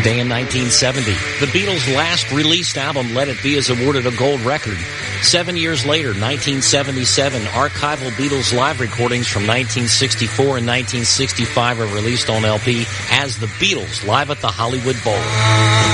Day in 1970, the Beatles' last released album, Let It Be, is awarded a gold record. 7 years later, 1977, archival Beatles live recordings from 1964 and 1965 are released on LP as the Beatles live at the Hollywood Bowl.